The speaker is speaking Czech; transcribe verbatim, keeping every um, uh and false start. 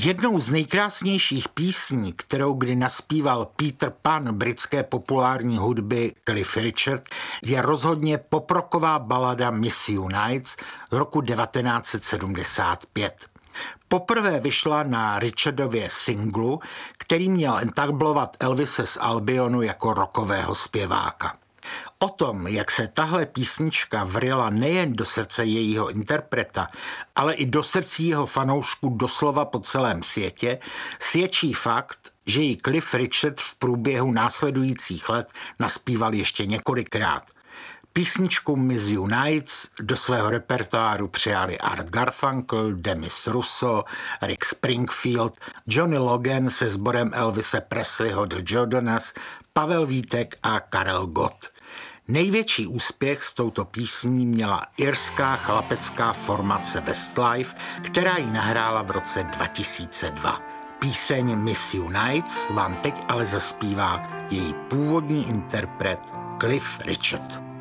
Jednou z nejkrásnějších písní, kterou kdy naspíval Peter Pan britské populární hudby Cliff Richard, je rozhodně poprocková balada Miss You Nights z roku devatenáct set sedmdesát pět. Poprvé vyšla na Richardově singlu, který měl entablovat Elvise z Albionu jako rockového zpěváka. O tom, jak se tahle písnička vrila nejen do srdce jejího interpreta, ale i do srdcí jeho fanoušků doslova po celém světě, svědčí fakt, že ji Cliff Richard v průběhu následujících let naspíval ještě několikrát. Písničku Miss You Nights do svého repertoáru přijali Art Garfunkel, Demis Russo, Rick Springfield, Johnny Logan se sborem Elvise Presleyho The Jonas, Pavel Vítek a Karel Gott. Největší úspěch s touto písní měla irská chlapecká formace Westlife, která ji nahrála v roce dva tisíce dva. Píseň Miss You Nights vám teď ale zaspívá její původní interpret Cliff Richard.